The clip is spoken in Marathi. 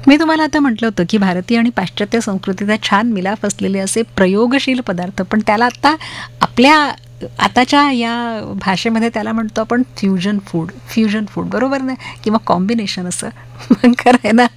मी तुम्हाला आता म्हटलं होतं की भारतीय आणि पाश्चात्य संस्कृतीचा छान मिलाफ असलेले असे प्रयोगशील पदार्थ, पण त्याला आता आपल्या आताच्या या भाषेमध्ये त्याला म्हणतो आपण फ्युजन फूड, फ्युजन फूड, बरोबर ना, किंवा कॉम्बिनेशन असं. मग खरं आहे ना.